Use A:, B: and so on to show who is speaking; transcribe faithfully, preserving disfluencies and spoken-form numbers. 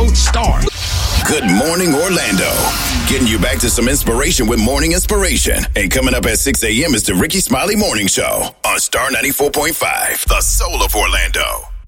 A: Don't start.
B: Good morning, Orlando. Getting you back to some inspiration with Morning Inspiration. And coming up at six a.m. is the Ricky Smiley Morning Show on Star ninety-four point five, the soul of Orlando.